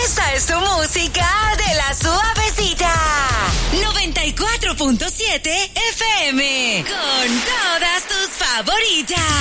Esta es tu música de la suavecita. 94.7 FM. Con todas tus favoritas.